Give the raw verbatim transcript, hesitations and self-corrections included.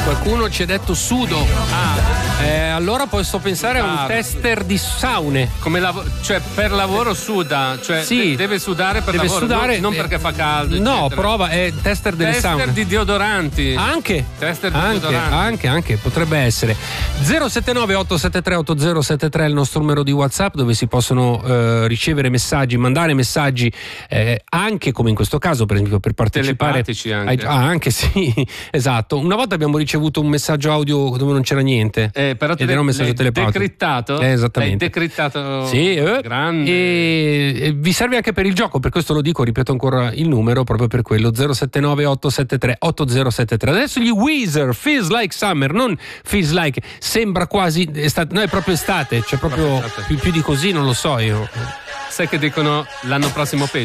Qualcuno ci ha detto sudo. Ah. Eh, allora posso pensare a un Ah. tester di saune. Come lav- cioè per lavoro suda, cioè Sì. de- deve sudare per Deve lavoro, sudare, non, non perché fa caldo. No, eccetera. prova, è tester delle Tester saune. di deodoranti. Anche, Tester di anche, deodoranti. anche, anche, potrebbe essere. zero sette nove otto sette tre otto zero sette tre è il nostro numero di WhatsApp dove si possono eh, ricevere messaggi, mandare messaggi, eh, anche come in questo caso, per esempio, per partecipare. Telepatici anche. ai- ah, anche sì, esatto. Una volta abbiamo ricevuto un messaggio audio dove non c'era niente. Eh, però ed era un messaggio l'hai telepatico. decrittato? Eh, esattamente. L'hai decrittato. Sì, eh. Grande. E, e vi serve anche per il gioco, per questo lo dico, ripeto ancora il numero proprio per quello, zero sette nove otto sette tre otto zero sette tre. Adesso gli Weezer, Feels Like Summer, non Feels Like, sembra quasi estate, no, è proprio estate, cioè proprio Proprio estate. più, più di così non lo so io. Sai che dicono l'anno prossimo peggio?